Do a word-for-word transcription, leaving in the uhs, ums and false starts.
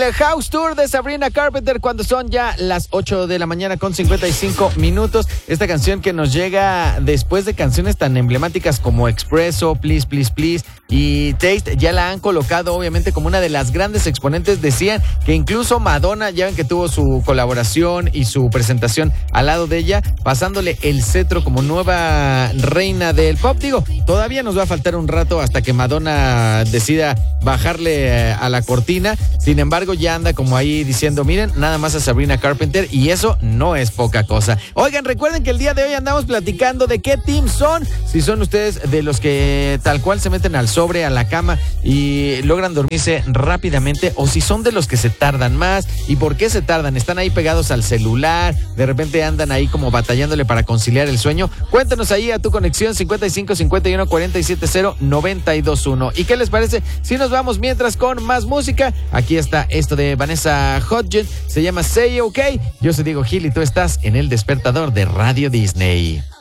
House Tour de Sabrina Carpenter cuando son ya las ocho de la mañana con cincuenta y cinco minutos. Esta canción que nos llega después de canciones tan emblemáticas como Expresso, Please, Please, Please y Taste, ya la han colocado obviamente como una de las grandes exponentes. Decían que incluso Madonna, ya ven que tuvo su colaboración y su presentación al lado de ella, pasándole el cetro como nueva reina del pop. Digo, todavía nos va a faltar un rato hasta que Madonna decida bajarle a la cortina. Sin embargo, ya anda como ahí diciendo, miren, nada más a Sabrina Carpenter, y eso no es poca cosa. Oigan, recuerden que el día de hoy andamos platicando de qué team son. Si son ustedes de los que tal cual se meten al sobre, a la cama y logran dormirse rápidamente, o si son de los que se tardan más. ¿Y por qué se tardan? ¿Están ahí pegados al celular? ¿De repente andan ahí como batallándole para conciliar el sueño? Cuéntanos ahí a tu conexión cincuenta y cinco cincuenta y uno cuarenta y siete cero noventa y dos uno. ¿Y qué les parece si nos vamos mientras con más música? Aquí está esto de Vanessa Hudgens, se llama Say OK. Yo soy Diego Gil y tú estás en El Despertador de Radio Disney.